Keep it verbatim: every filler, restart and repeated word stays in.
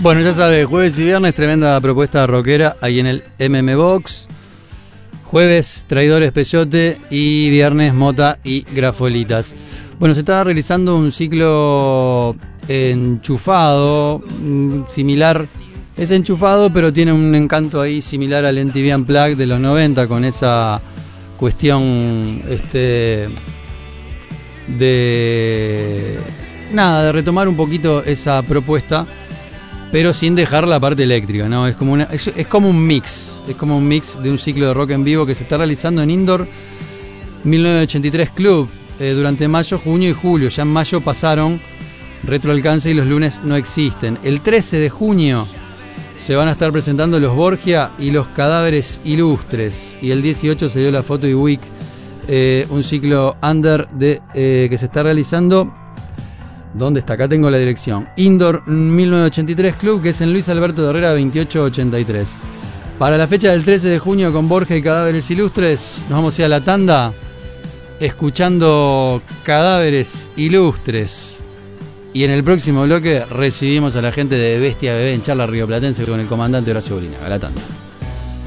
Bueno, ya sabes, jueves y viernes, tremenda propuesta rockera ahí en el M M Box. Jueves, Traidores Peyote, y viernes, Mota y Grafolitas. Bueno, se está realizando un ciclo enchufado, similar, es enchufado, pero tiene un encanto ahí similar al M T V Unplugged de los noventa, con esa cuestión este de nada, de retomar un poquito esa propuesta, pero sin dejar la parte eléctrica, ¿no? Es como una, es, es como un mix, es como un mix de un ciclo de rock en vivo que se está realizando en Indoor mil novecientos ochenta y tres Club eh, durante mayo, junio y julio. Ya en mayo pasaron Retro Alcance y los lunes no existen. El trece de junio se van a estar presentando los Borgia y los Cadáveres Ilustres, y el dieciocho se dio la Photo y Week, eh, un ciclo under de, eh, que se está realizando. ¿Dónde está? Acá tengo la dirección. Indoor mil novecientos ochenta y tres Club, que es en Luis Alberto de Herrera veintiocho ochenta y tres. Para la fecha del trece de junio con Borja y Cadáveres Ilustres, nos vamos a ir a la tanda escuchando Cadáveres Ilustres. Y en el próximo bloque recibimos a la gente de Bestia Bebé en Charla Rioplatense con el comandante Horacio Bolívar. A la tanda.